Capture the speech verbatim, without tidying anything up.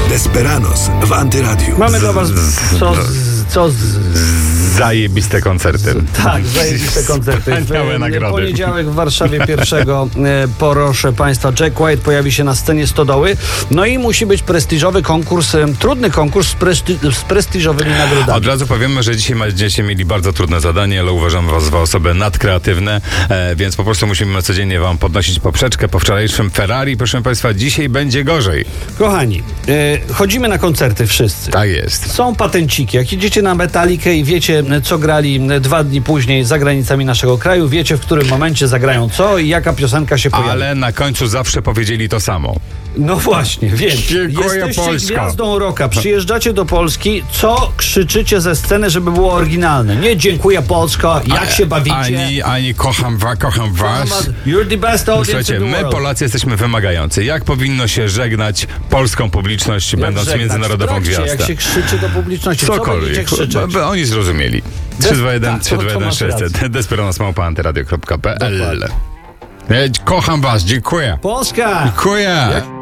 Desperados w Antyradiu. Mamy dla was co... co z... Zajebiste koncerty. Tak, zajebiste koncerty. Wspaniałe W nagrody. poniedziałek w Warszawie pierwszego, e, proszę państwa, Jack White pojawi się na scenie Stodoły. No i musi być prestiżowy konkurs, e, trudny konkurs z, presti- z prestiżowymi nagrodami. Od razu powiemy, że dzisiaj będziecie mieli bardzo trudne zadanie, ale uważamy was za osoby nadkreatywne, e, więc po prostu musimy codziennie wam podnosić poprzeczkę. Po wczorajszym Ferrari, proszę państwa, dzisiaj będzie gorzej. Kochani, e, chodzimy na koncerty wszyscy. Tak jest. Są patenciki. Jak idziecie na Metalikę i wiecie, co grali dwa dni później za granicami naszego kraju, wiecie, w którym momencie zagrają co i jaka piosenka się pojawi. Ale na końcu zawsze powiedzieli to samo. No właśnie, więc Dziękuję, jesteście Polska. gwiazdą rocka, przyjeżdżacie do Polski, co krzyczycie ze sceny, żeby było oryginalne? Nie dziękuję Polska, jak A- się bawicie? Ani, ani kocham was, kocham was. You're the best audience Słuchajcie, in the my world. Polacy jesteśmy wymagający. Jak powinno się żegnać polską publiczność, Jak będąc żegnać? międzynarodową W trakcie, gwiazdą? Jak się krzyczy do publiczności, co będziecie Cokolwiek. krzyczeć? Bo- bo Oni zrozumieli. trzy dwa jeden, tak, trzy to- dwa to jeden, masz sześćset. rację. Desperados małpa antyradio kropka p l. Dokładnie. Ja kocham was, dziękuję. Polska! Dziękuję.